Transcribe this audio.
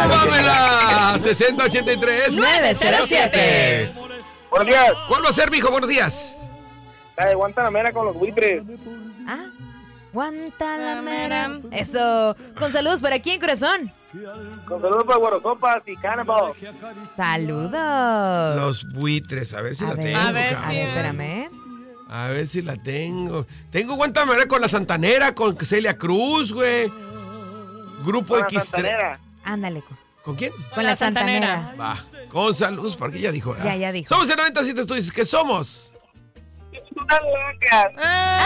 Pamela, 6083-907. Buenos días. ¿Cuál va a ser, mijo? Buenos días. La de Guantanamera con los buitres. Guantanamera. Eso. Con saludos para quién, corazón. Con saludos para Guarosopas y Cannibal. Saludos. Los buitres, a ver si la ver, tengo. a ver, espérame. A ver si la tengo. Tengo Guantanamera con la Santanera, con Celia Cruz, güey. Grupo X3. Ándale. ¿Con quién? Con la Santanera. Va, con saludos, porque ya dijo. Ya dijo. Somos el 97, tú dices que somos. Unas locas.